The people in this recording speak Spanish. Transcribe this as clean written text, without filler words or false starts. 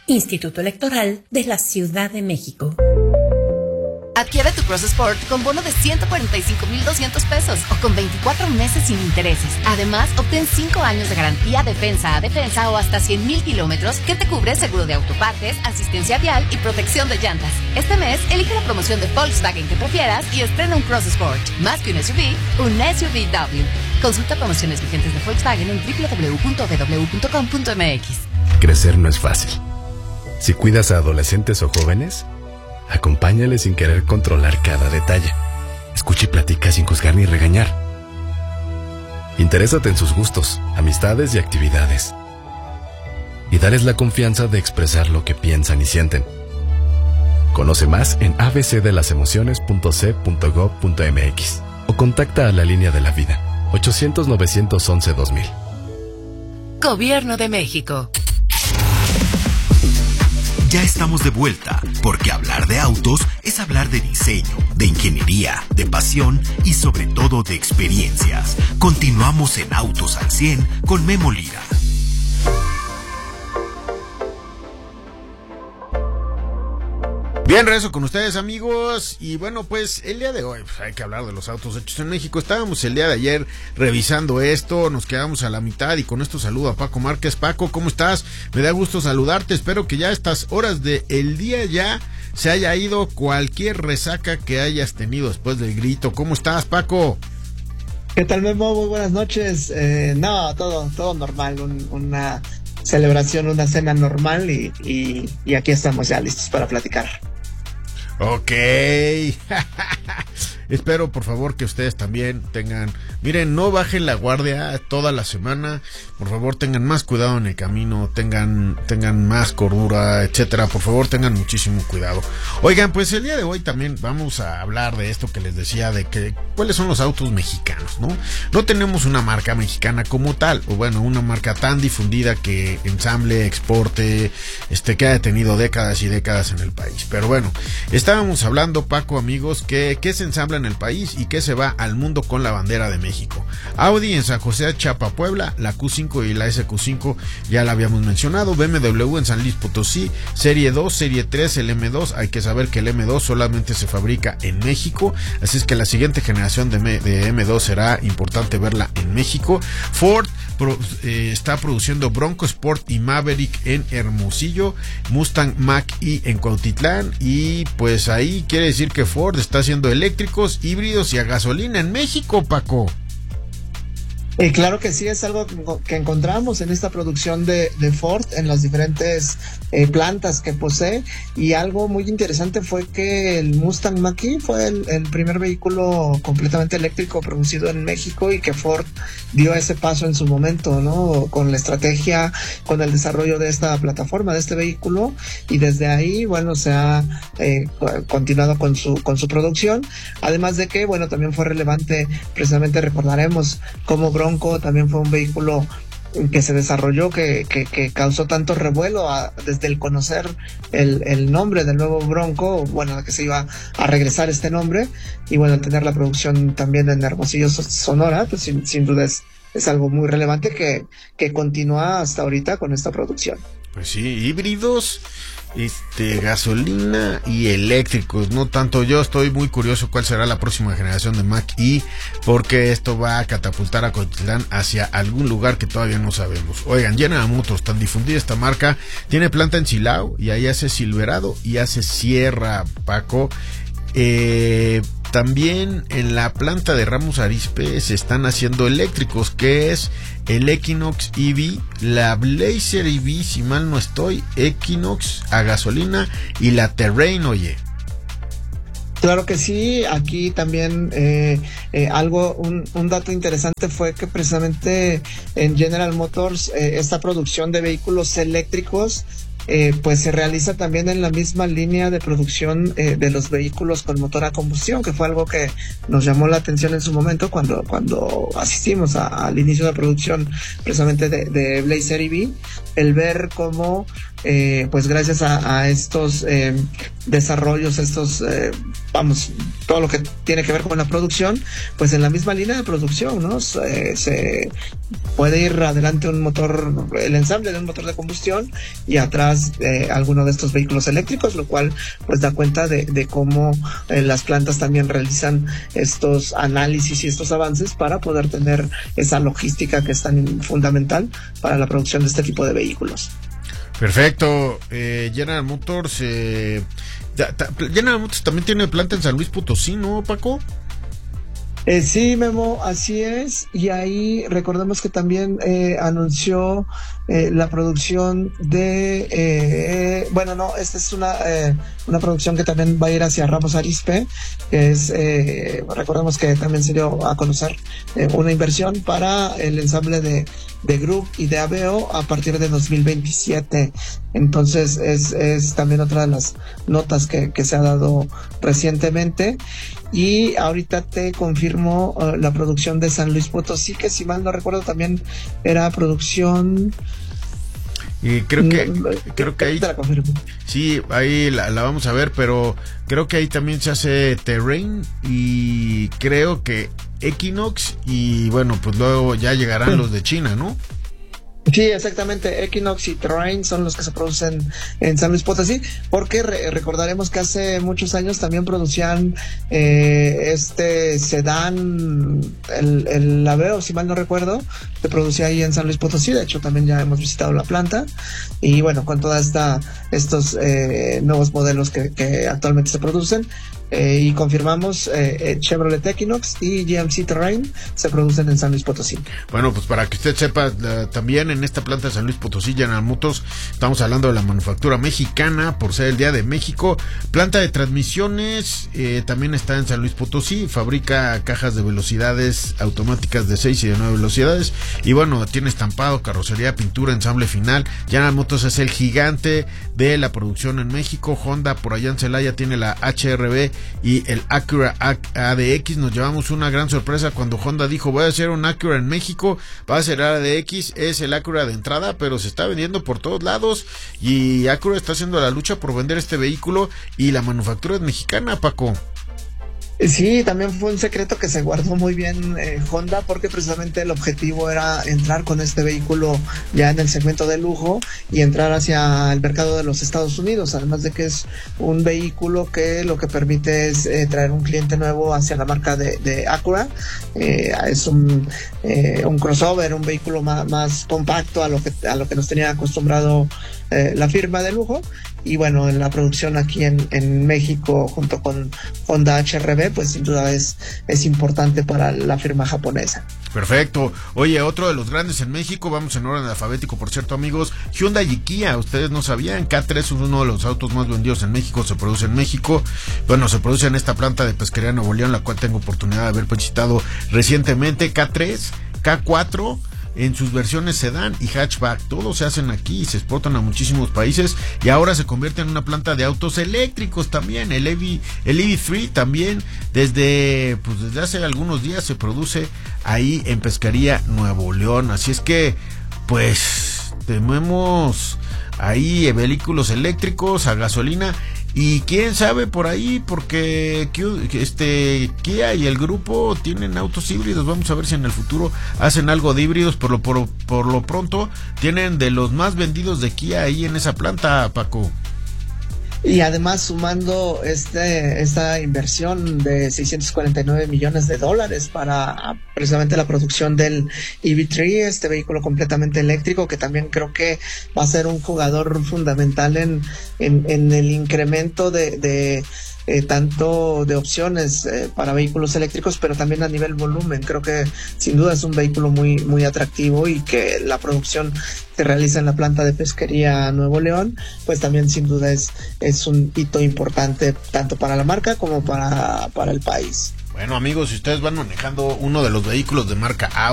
Instituto Electoral de la Ciudad de México. Adquiere tu Cross Sport con bono de 145,200 pesos o con 24 meses sin intereses. Además, obtén 5 años de garantía defensa a defensa o hasta 100,000 kilómetros que te cubre seguro de autopartes, asistencia vial y protección de llantas. Este mes, elige la promoción de Volkswagen que prefieras y estrena un Cross Sport. Más que un SUV, un SUVW. Consulta promociones vigentes de Volkswagen en www.vw.com.mx. Crecer no es fácil. Si cuidas a adolescentes o jóvenes, acompáñale sin querer controlar cada detalle. Escucha y platica sin juzgar ni regañar. Interésate en sus gustos, amistades y actividades. Y dales la confianza de expresar lo que piensan y sienten. Conoce más en abcdelasemociones.c.gov.mx o contacta a la línea de la vida 800-911-2000. Gobierno de México. Ya estamos de vuelta, porque hablar de autos es hablar de diseño, de ingeniería, de pasión y sobre todo de experiencias. Continuamos en Autos al 100 con Memo Lira. Bien, regreso con ustedes, amigos. Y bueno, pues el día de hoy hay que hablar de los autos hechos en México. Estábamos el día de ayer revisando esto, nos quedamos a la mitad y con esto saludo a Paco Márquez. Paco, ¿cómo estás? Me da gusto saludarte. Espero que ya a estas horas del día ya se haya ido cualquier resaca que hayas tenido después del grito. ¿Cómo estás, Paco? ¿Qué tal, Memo? Muy buenas noches. No, todo normal, una celebración, una cena normal y aquí estamos ya listos para platicar. Ok. Espero por favor que ustedes también tengan, miren, no bajen la guardia toda la semana, por favor tengan más cuidado en el camino, tengan más cordura, etcétera, por favor tengan muchísimo cuidado. Oigan, pues el día de hoy también vamos a hablar de esto que les decía, de que cuáles son los autos mexicanos, ¿no? No tenemos una marca mexicana como tal, o bueno, una marca tan difundida que ensamble, exporte, que haya tenido décadas y décadas en el país. Pero bueno, estábamos hablando, Paco, amigos, que se ensambla en el país y que se va al mundo con la bandera de México. Audi en San José, Chiapa, Puebla, la Q5 y la SQ5 ya la habíamos mencionado. BMW en San Luis Potosí, Serie 2, Serie 3, el M2. Hay que saber que el M2 solamente se fabrica en México, así es que la siguiente generación de M2 será importante verla en México. Ford está produciendo Bronco Sport y Maverick en Hermosillo, Mustang Mach-E en Cuautitlán, y pues ahí quiere decir que Ford está haciendo eléctricos, híbridos y a gasolina en México, Paco. Claro que sí, es algo que encontramos en esta producción de Ford en las diferentes plantas que posee, y algo muy interesante fue que el Mustang Mach-E fue el primer vehículo completamente eléctrico producido en México, y que Ford dio ese paso en su momento, ¿no? Con la estrategia, con el desarrollo de esta plataforma, de este vehículo, y desde ahí, bueno, se ha continuado con su producción, además de que, bueno, también fue relevante, precisamente recordaremos cómo Bronco también fue un vehículo que se desarrolló, que causó tanto revuelo desde el conocer el nombre del nuevo Bronco, bueno, que se iba a regresar este nombre, y bueno, tener la producción también en Hermosillo, Sonora, pues sin duda es algo muy relevante que continúa hasta ahorita con esta producción. Pues sí, híbridos, gasolina y eléctricos, no tanto. Yo estoy muy curioso cuál será la próxima generación de Mach-E, porque esto va a catapultar a Cuautitlán hacia algún lugar que todavía no sabemos. Oigan, General Motors, tan difundida esta marca, tiene planta en Silao y ahí hace Silverado y hace Sierra, Paco. También en la planta de Ramos Arizpe se están haciendo eléctricos, que es el Equinox EV, la Blazer EV, si mal no estoy, Equinox a gasolina, y la Terrain, oye. Claro que sí, aquí también un dato interesante fue que precisamente en General Motors esta producción de vehículos eléctricos pues se realiza también en la misma línea de producción de los vehículos con motor a combustión, que fue algo que nos llamó la atención en su momento cuando asistimos al inicio de la producción precisamente de Blazer EV, el ver cómo pues gracias a estos desarrollos, todo lo que tiene que ver con la producción, pues en la misma línea de producción, ¿no? Se puede ir adelante el ensamble de un motor de combustión y atrás alguno de estos vehículos eléctricos, lo cual pues da cuenta de cómo las plantas también realizan estos análisis y estos avances para poder tener esa logística que es tan fundamental para la producción de este tipo de vehículos. Perfecto. General Motors también tiene planta en San Luis Potosí, ¿no, Paco? Sí, Memo, así es, y ahí recordemos que también anunció la producción de, esta es una producción que también va a ir hacia Ramos Arizpe, que es, recordemos que también se dio a conocer una inversión para el ensamble de Group y de Aveo a partir de 2027. Entonces es también otra de las notas que se ha dado recientemente. Y ahorita te confirmo la producción de San Luis Potosí, que si mal no recuerdo también era producción. Y creo que ahí te la confirmo. Sí, ahí la vamos a ver, pero creo que ahí también se hace Terrain y creo que Equinox, y bueno, pues luego ya llegarán los de China, ¿no? Sí, exactamente. Equinox y Terrain son los que se producen en San Luis Potosí, porque recordaremos que hace muchos años también producían este sedán, el Aveo, si mal no recuerdo, se producía ahí en San Luis Potosí. De hecho, también ya hemos visitado la planta, y bueno, con todas estos nuevos modelos que actualmente se producen, y confirmamos, Chevrolet Equinox y GMC Terrain se producen en San Luis Potosí. Bueno, pues para que usted sepa, también en esta planta de San Luis Potosí, General Motors, estamos hablando de la manufactura mexicana por ser el Día de México. Planta de transmisiones también está en San Luis Potosí, fabrica cajas de velocidades automáticas de 6 y de 9 velocidades, y bueno, tiene estampado, carrocería, pintura, ensamble final. General Motors es el gigante de la producción en México. Honda por allá en Celaya tiene la HR-V y el Acura ADX. Nos llevamos una gran sorpresa cuando Honda dijo: voy a hacer un Acura en México, va a ser ADX. Es el Acura de entrada, pero se está vendiendo por todos lados, y Acura está haciendo la lucha por vender este vehículo, y la manufactura es mexicana, Paco. Sí, también fue un secreto que se guardó muy bien Honda, porque precisamente el objetivo era entrar con este vehículo ya en el segmento de lujo y entrar hacia el mercado de los Estados Unidos, además de que es un vehículo que lo que permite es traer un cliente nuevo hacia la marca de Acura. Es un crossover, un vehículo más compacto a lo que nos tenía acostumbrado la firma de lujo. Y bueno, en la producción aquí en México junto con Honda HR-V, pues sin duda es importante para la firma japonesa. Perfecto. Oye, otro de los grandes en México, vamos en orden alfabético, por cierto, amigos, Hyundai y Kia. Ustedes no sabían, K3 es uno de los autos más vendidos en México, se produce en México. Bueno, se produce en esta planta de Pesquería Nuevo León, la cual tengo oportunidad de haber visitado recientemente. K3, K4 en sus versiones sedán y hatchback, todos se hacen aquí y se exportan a muchísimos países, y ahora se convierte en una planta de autos eléctricos también. El EV3 también desde hace algunos días se produce ahí en Pesquería Nuevo León. Así es que pues tenemos ahí vehículos eléctricos a gasolina, y quién sabe por ahí, porque Kia y el grupo tienen autos híbridos. Vamos a ver si en el futuro hacen algo de híbridos. Por lo pronto tienen de los más vendidos de Kia ahí en esa planta, Paco. Y además sumando esta inversión de $649 millones para precisamente la producción del EV3, este vehículo completamente eléctrico, que también creo que va a ser un jugador fundamental en el incremento de tanto de opciones para vehículos eléctricos, pero también a nivel volumen. Creo que sin duda es un vehículo muy, muy atractivo, y que la producción se realiza en la planta de Pesquería Nuevo León, pues también sin duda es un hito importante tanto para la marca como para el país. Bueno, amigos, si ustedes van manejando uno de los vehículos de marca Audi,